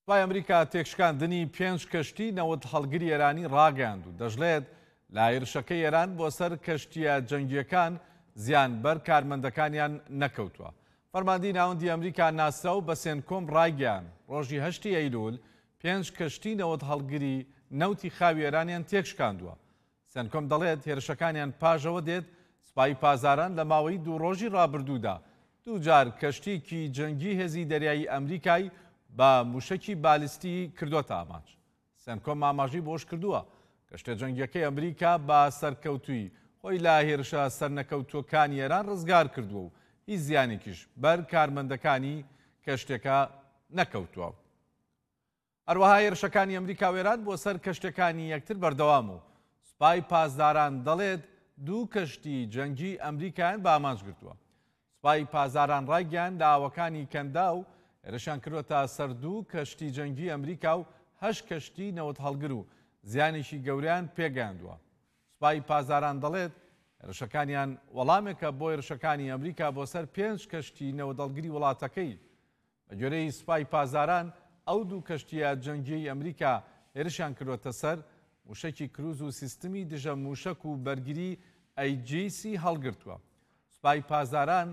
سوپای ئەمریکا تێکشکاندنی 5 کەشتی نەوت هەڵگری ئێرانی ڕاگەاند و دەژڵێت لە هێرشەکەی ئێران بۆ سەر کەشتیە جەنگیەکان زیانبەر کارمەندەکانیان نەکەوتووە. فەرماندەی ناوەندی ئەمریکا ناسراو بە سێنکۆم ڕایگەیاند ڕۆژی 8 ئەیلول 5 کەشتی نەوت هەڵگری نەوتی خاوی ئێرانیان تێکشکاندووە. سێنکۆم دەڵێت هێرشەکانیان پاژەوە دێت سوپای پازاران لە ماوەی 2 ڕۆژی ڕابردوودا دووجار کەشتێکی جەنگی هێزی دەریایی ئەمریکای بە موشکی بالیستی کردوتە ئاماج. سێنکۆم ئاماژی بۆش کردووە کەشتە جەنگیەکەی ئەمریکا بە سەرکەوتووی خۆی لا هێرشە سەرنەکەوتووەکانی ئێران ڕزگار کردووە و هیچ زیانێکیش بەر کارمەندەکانی کەشتێکە نەکەوتووە. هەروەها هێرشەکانی ئەمریکا و ئێران بۆ سەر کەشتەکانی یەکتر بەردەوام و سوپای پازداران دەڵێت 2 کەشتی جەنگی ئەمریکایان بە ئاماج گرتووە. سوپای پازاران ڕایگەیاند لە ئاوەکانی کەندا و هێرشیان کردوەتە سەر 2 کەشتی جەنگی ئەمریکا و 8 کەشتی نەوت هەڵگر و زیانێکی گەوریان پێگەاندووە. سوپای پازاران دەڵێت هێرشەکانیان وەڵامێکە بۆ هێرشەکانی ئەمریکا بۆ سەر 5 کەشتی نەوەدەڵگری وڵاتەکەی. بە گوێرەی سوپای پازاران ئەو 2 کەشتیە جەنگی ئەمریکا هێرشیان کردوەتە سەر موشکی کروز و سیستمی دژە موشک و بەرگری ئەیجیسی هەڵگرتووە. سوپای پازاران